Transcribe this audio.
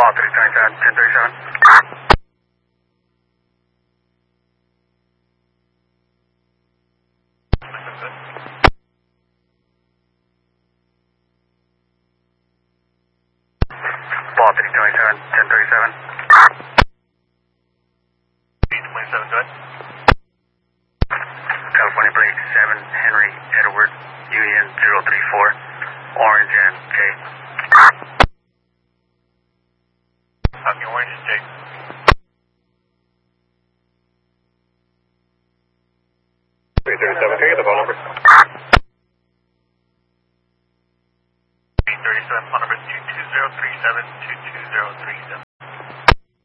Ball 327, 1037. Ball 327, 1037. 327, good. California plate 7, Henry Edward, Union 034, Orange and J. Copy, Orange and J. 337, can I get the phone number?